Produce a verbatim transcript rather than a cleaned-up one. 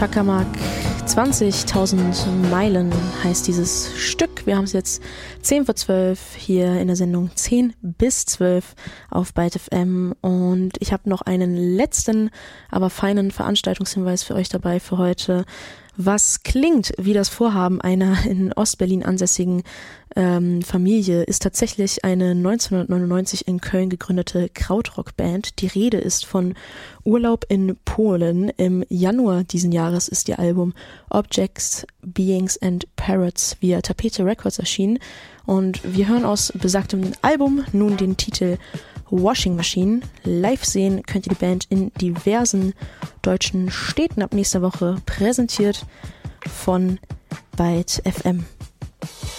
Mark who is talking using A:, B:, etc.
A: Chakamak. zwanzigtausend Meilen heißt dieses Stück. Wir haben es jetzt zehn vor zwölf hier in der Sendung zehn bis zwölf auf Byte F M und ich habe noch einen letzten, aber feinen Veranstaltungshinweis für euch dabei für heute. Was klingt wie das Vorhaben einer in Ostberlin ansässigen ähm, Familie, ist tatsächlich eine neunzehnhundertneunundneunzig in Köln gegründete Krautrock-Band. Die Rede ist von Urlaub in Polen. Im Januar diesen Jahres ist ihr Album Objects, Beings and Parrots via Tapete Records erschienen. Und wir hören aus besagtem Album nun den Titel Washing Machine. Live sehen könnt ihr die Band in diversen deutschen Städten ab nächster Woche, präsentiert von Byte F M.